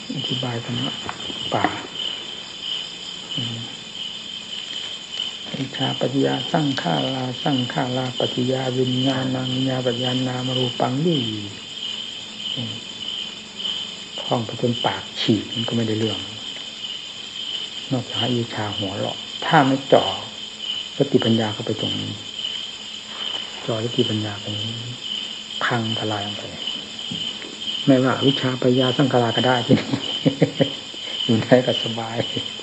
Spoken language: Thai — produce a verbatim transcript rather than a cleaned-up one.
อธิบายธรรมะป่าอิชาปัญญาสร้างข้าลาสร้างข้าลาปัญญาวิญญาณังวิญญาปัญญานามรูปังนี่ท่องไปจนปากฉีกมันก็ไม่ได้เรื่องนอกจากอิชาหัวเราะถ้าไม่จ่อสติปัญญาเข้าไปตรงนี้จ่อสติปัญญาตรงนี้พังทลายลงไปไม่ว่าวิชาปัญญาสร้างข้าลาก็ได้ที่นี่อยู่ได้ก็สบาย